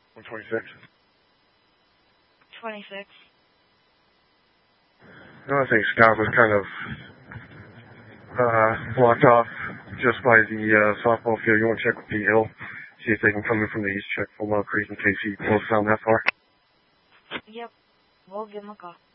126. 26. No, I think Scott was kind of blocked off just by the softball field. You want to check with Pete Hill, see if they can come in from the east, check Full Mile Creek in case he pulls down that far. Yep. We'll give him a call.